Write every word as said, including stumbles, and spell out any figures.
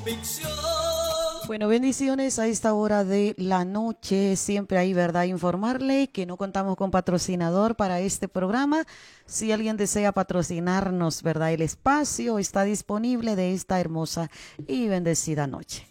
Bueno, bendiciones a esta hora de la noche. Siempre hay, ¿verdad? Informarle que no contamos con patrocinador para este programa. Si alguien desea patrocinarnos, ¿verdad? El espacio está disponible de esta hermosa y bendecida noche.